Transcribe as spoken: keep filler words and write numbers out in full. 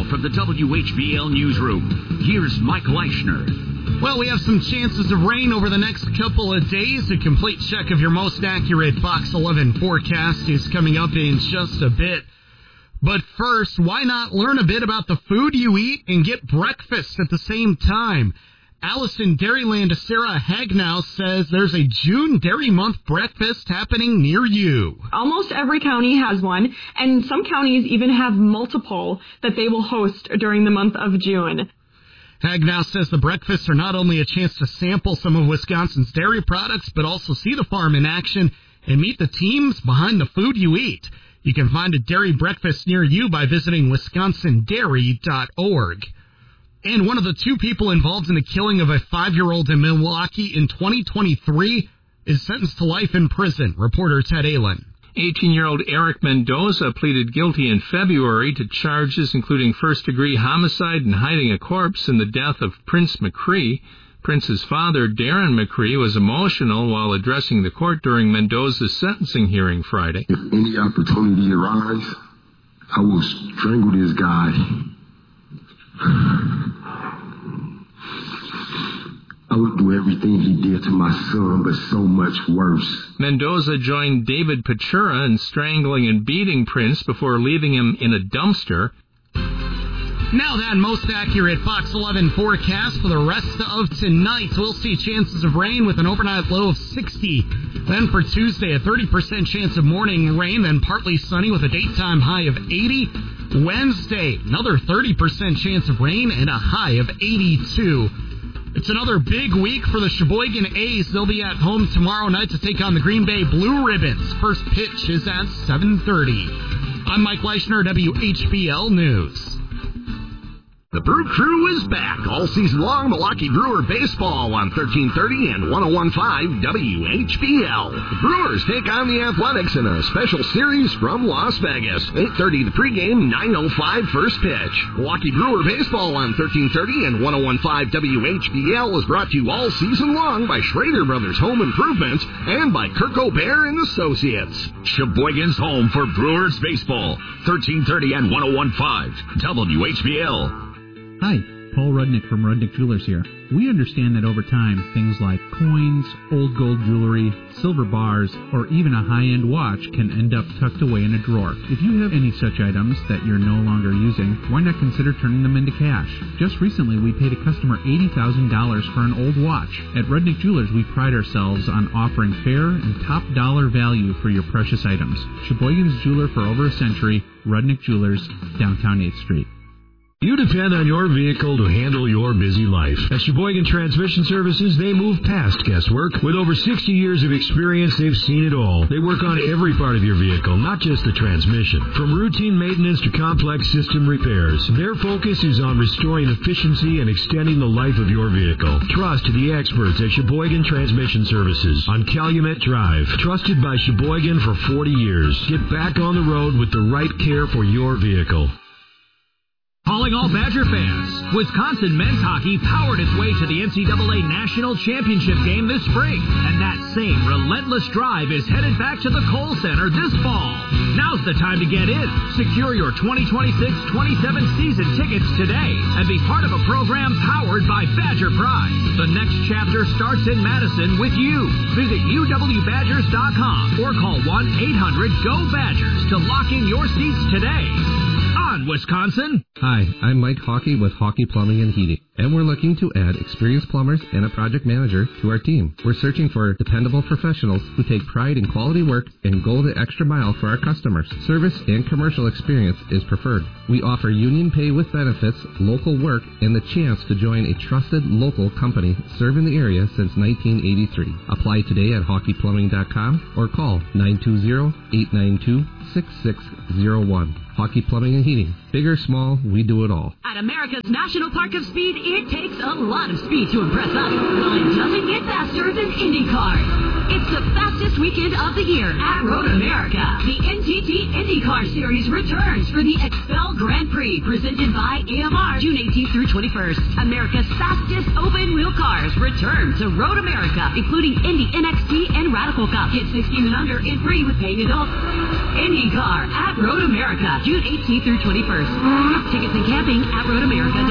from the W H B L Newsroom. Here's Mike Leischner. Well, we have some chances of rain over the next couple of days. A complete check of your most accurate Fox eleven forecast is coming up in just a bit. But first, why not learn a bit about the food you eat and get breakfast at the same time? Allison Dairyland Sarah Hagnow says there's a June Dairy Month breakfast happening near you. Almost every county has one, and some counties even have multiple that they will host during the month of June. Hagnow says the breakfasts are not only a chance to sample some of Wisconsin's dairy products, but also see the farm in action and meet the teams behind the food you eat. You can find a dairy breakfast near you by visiting wisconsin dairy dot org. And one of the two people involved in the killing of a five-year-old in Milwaukee in twenty twenty-three is sentenced to life in prison. Reporter Ted Allen. eighteen-year-old Eric Mendoza pleaded guilty in February to charges including first-degree homicide and hiding a corpse in the death of Prince McCree. Prince's father, Darren McCree, was emotional while addressing the court during Mendoza's sentencing hearing Friday. If any opportunity arises, I will strangle this guy. I would do everything he did to my son, but so much worse. Mendoza joined David Pachura in strangling and beating Prince before leaving him in a dumpster. Now that most accurate Fox eleven forecast for the rest of tonight. We'll see chances of rain with an overnight low of sixty. Then for Tuesday, a thirty percent chance of morning rain, then partly sunny with a daytime high of eighty. Wednesday, another thirty percent chance of rain and a high of eighty-two. It's another big week for the Sheboygan A's. They'll be at home tomorrow night to take on the Green Bay Blue Ribbons. First pitch is at seven thirty. I'm Mike Leischner, W H B L News. The Brew Crew is back all season long. Milwaukee Brewer baseball on thirteen thirty and one oh one point five W H B L. The Brewers take on the Athletics in a special series from Las Vegas. eight thirty the pregame, nine oh five first pitch. Milwaukee Brewer baseball on thirteen thirty and one oh one point five W H B L is brought to you all season long by Schrader Brothers Home Improvement and by Kirk O'Bear and Associates. Sheboygan's home for Brewers baseball. thirteen thirty and one oh one point five W H B L. Hi, Paul Rudnick from Rudnick Jewelers here. We understand that over time, things like coins, old gold jewelry, silver bars, or even a high-end watch can end up tucked away in a drawer. If you have any such items that you're no longer using, why not consider turning them into cash? Just recently, we paid a customer eighty thousand dollars for an old watch. At Rudnick Jewelers, we pride ourselves on offering fair and top-dollar value for your precious items. Sheboygan's jeweler for over a century, Rudnick Jewelers, downtown eighth Street. You depend on your vehicle to handle your busy life. At Sheboygan Transmission Services, they move past guesswork. With over sixty years of experience, they've seen it all. They work on every part of your vehicle, not just the transmission. From routine maintenance to complex system repairs, their focus is on restoring efficiency and extending the life of your vehicle. Trust the experts at Sheboygan Transmission Services on Calumet Drive. Trusted by Sheboygan for forty years. Get back on the road with the right care for your vehicle. Calling all Badger fans, Wisconsin men's hockey powered its way to the N C double A National Championship game this spring, and that same relentless drive is headed back to the Kohl Center this fall. Now's the time to get in. Secure your twenty twenty-six twenty-seven season tickets today and be part of a program powered by Badger Pride. The next chapter starts in Madison with you. Visit U W Badgers dot com or call one eight hundred G O Badgers to lock in your seats today. On, Wisconsin! Hi, I'm Mike Hockey with Hockey Plumbing and Heating, and we're looking to add experienced plumbers and a project manager to our team. We're searching for dependable professionals who take pride in quality work and go the extra mile for our customers. Service and commercial experience is preferred. We offer union pay with benefits, local work, and the chance to join a trusted local company serving the area since nineteen eighty-three. Apply today at hockey plumbing dot com or call nine two zero, eight nine two, six six zero one. Hockey Plumbing and Heating. Big or small, we do it all. At America's National Park of Speed, it takes a lot of speed to impress us. Well, it doesn't get faster than IndyCar. It's the fastest weekend of the year at Road America. The N T T IndyCar Series returns for the Expel Grand Prix, presented by A M R, June eighteenth through twenty-first. America's fastest open-wheel cars return to Road America, including Indy N X T and Radical Cup. Hit sixteen and under in free with paying adults. IndyCar at Road America, June eighteenth through twenty-first. Tickets and camping at road america